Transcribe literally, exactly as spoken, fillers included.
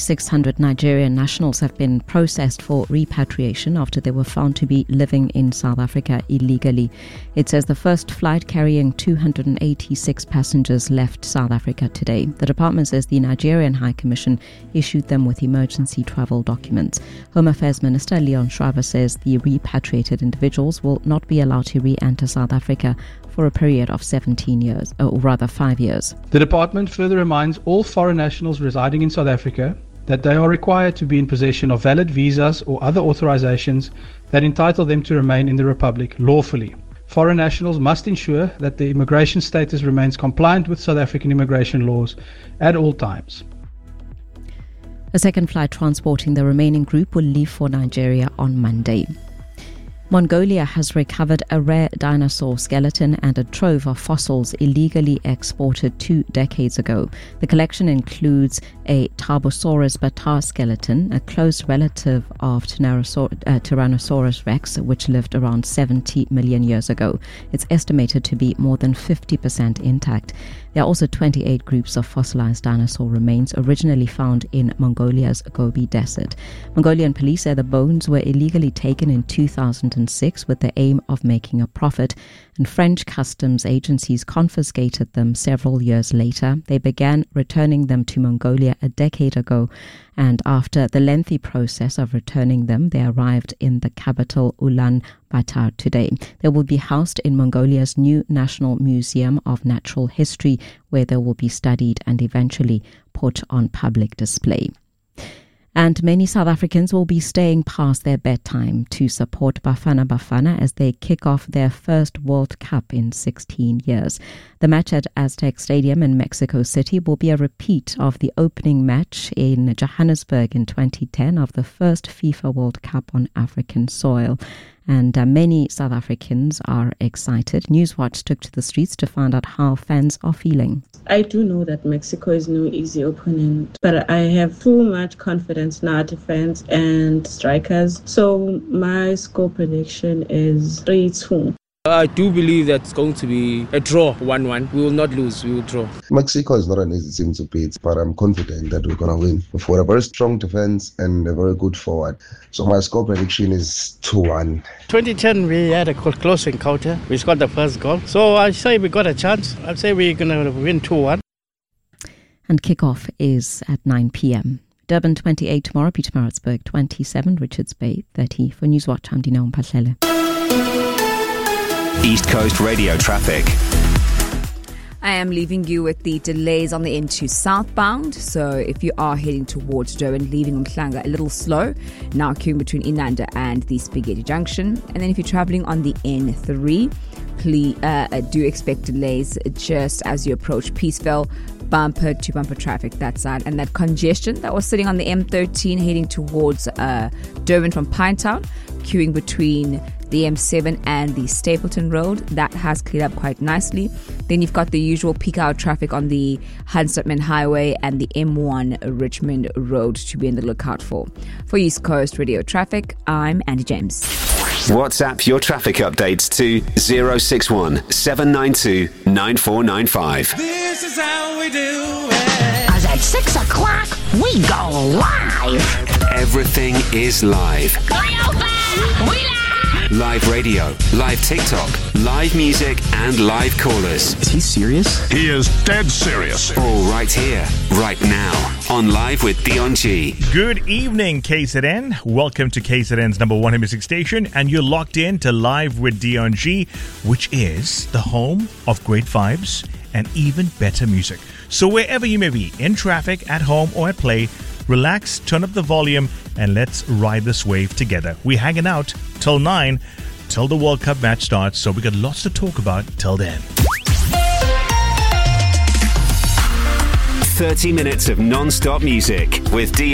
six hundred Nigerian nationals have been processed for repatriation after they were found to be living in South Africa illegally. It says the first flight carrying two hundred eighty-six passengers left South Africa today. The department says the Nigerian High Commission issued them with emergency travel documents. Home Affairs Minister Leon Schreiber says the repatriated individuals will not be allowed to re-enter South Africa for a period of seventeen years, or rather five years. The department further reminds all foreign nationals residing in South Africa that they are required to be in possession of valid visas or other authorizations that entitle them to remain in the Republic lawfully. Foreign nationals must ensure that their immigration status remains compliant with South African immigration laws at all times. A second flight transporting the remaining group will leave for Nigeria on Monday. Mongolia has recovered a rare dinosaur skeleton and a trove of fossils illegally exported two decades ago. The collection includes a Tarbosaurus bata skeleton, a close relative of uh, Tyrannosaurus rex, which lived around seventy million years ago. It's estimated to be more than fifty percent intact. There are also twenty-eight groups of fossilized dinosaur remains originally found in Mongolia's Gobi Desert. Mongolian police say the bones were illegally taken in two thousand six with the aim of making a profit, and French customs agencies confiscated them several years later. They began returning them to Mongolia a decade ago, and after the lengthy process of returning them, they arrived in the capital Ulaanbaatar today. They will be housed in Mongolia's new National Museum of Natural History, where they will be studied and eventually put on public display. And many South Africans will be staying past their bedtime to support Bafana Bafana as they kick off their first World Cup in sixteen years. The match at Aztec Stadium in Mexico City will be a repeat of the opening match in Johannesburg in twenty ten of the first FIFA World Cup on African soil. And uh, many South Africans are excited. Newswatch took to the streets to find out how fans are feeling. I do know that Mexico is no easy opponent, but I have too much confidence in our defense and strikers. So my score prediction is three two. I do believe that it's going to be a draw, one one. We will not lose, we will draw. Mexico is not an easy team to beat, but I'm confident that we're going to win. We've got a very strong defense and a very good forward. So my score prediction is two one. twenty ten, we had a close encounter. We scored the first goal. So I say we got a chance. I'd say we're going to win two one. And kickoff is at nine p.m. Durban twenty-eight tomorrow, Pietermaritzburg twenty-seven, Richards Bay thirty. For Newswatch, I'm Dina Mpahlele. East Coast Radio traffic. I am leaving you with the delays on the N two southbound. So if you are heading towards Durban, leaving Umhlanga a little slow, now queuing between Inanda and the Spaghetti Junction. And then if you're traveling on the N three, please uh, do expect delays just as you approach Peaceville. Bumper to bumper traffic that side, and that congestion that was sitting on the M thirteen heading towards uh, Durban from Pinetown, queuing between the M seven and the Stapleton Road, that has cleared up quite nicely. Then you've got the usual peak hour traffic on the Huntsman Highway and the M one Richmond Road to be on the lookout for. For East Coast Radio Traffic, I'm Andy James. WhatsApp your traffic updates to zero six one seven nine two nine four nine five. This is how we do it. As at six o'clock, we go live. Everything is live. Open, we live. Live radio, live TikTok, live music, and live callers. Is he serious? He is dead serious. All right here, right now, on Live with Dion G. Good evening, K Z N. Welcome to K Z N's number one hit music station, and you're locked in to Live with Dion G, which is the home of great vibes and even better music. So wherever you may be, in traffic, at home, or at play, relax, turn up the volume, and let's ride this wave together. We're hanging out till nine, till the World Cup match starts, so we got lots to talk about till then. thirty minutes of non-stop music with Dion.